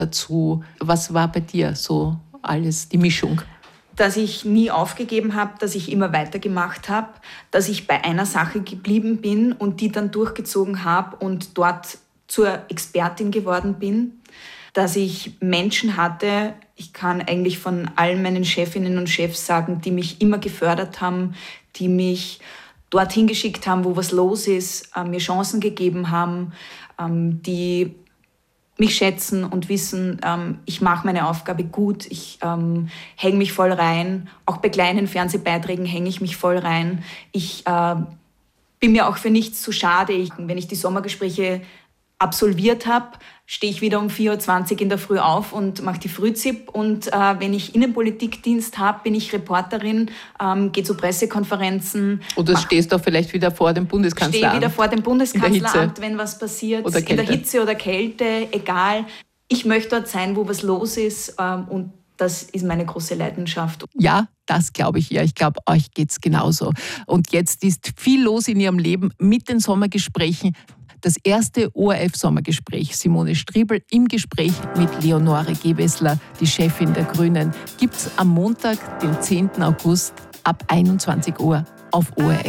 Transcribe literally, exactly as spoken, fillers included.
dazu. Was war bei dir so alles, die Mischung? Dass ich nie aufgegeben habe, dass ich immer weitergemacht habe, dass ich bei einer Sache geblieben bin und die dann durchgezogen habe und dort zur Expertin geworden bin, dass ich Menschen hatte, ich kann eigentlich von allen meinen Chefinnen und Chefs sagen, die mich immer gefördert haben, die mich dorthin geschickt haben, wo was los ist, äh, mir Chancen gegeben haben, ähm, die mich schätzen und wissen, ähm, ich mache meine Aufgabe gut, ich ähm, hänge mich voll rein. Auch bei kleinen Fernsehbeiträgen hänge ich mich voll rein. Ich äh, bin mir auch für nichts zu schade. Ich, wenn ich die Sommergespräche absolviert habe, stehe ich wieder um vier Uhr zwanzig in der Früh auf und mache die Frühzip. Und äh, wenn ich Innenpolitikdienst habe, bin ich Reporterin, ähm, gehe zu Pressekonferenzen. Oder mach, stehst du auch vielleicht wieder vor dem Bundeskanzleramt? Stehe wieder vor dem Bundeskanzleramt, wenn was passiert. Oder in der Hitze oder Kälte, egal. Ich möchte dort sein, wo was los ist. Ähm, und das ist meine große Leidenschaft. Ja, das glaube ich ja. Ich glaube, euch geht es genauso. Und jetzt ist viel los in ihrem Leben mit den Sommergesprächen. Das erste O R F-Sommergespräch, Simone Striebel im Gespräch mit Leonore Gewessler, die Chefin der Grünen, gibt es am Montag, den zehnten August ab einundzwanzig Uhr auf O R F.